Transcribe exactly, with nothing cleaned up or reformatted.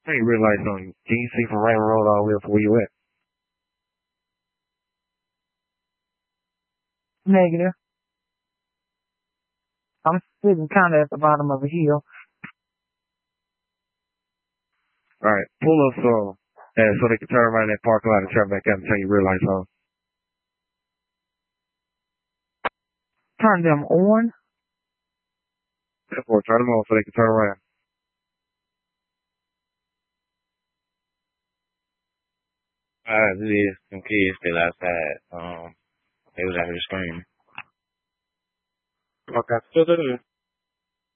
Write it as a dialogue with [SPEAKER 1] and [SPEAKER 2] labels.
[SPEAKER 1] Turn your red lights on. Can you see from Raymond Road all the way up to where you at?
[SPEAKER 2] Negative. I'm sitting kind of at the bottom of a hill.
[SPEAKER 1] All right, pull up so, uh, so they can turn around in that parking lot and turn back out and turn your red lights on.
[SPEAKER 2] Turn them on.
[SPEAKER 1] Therefore, turn them on so they can turn around.
[SPEAKER 3] Uh, it is. Some kids still outside. Um, they was out here screaming.
[SPEAKER 1] Okay.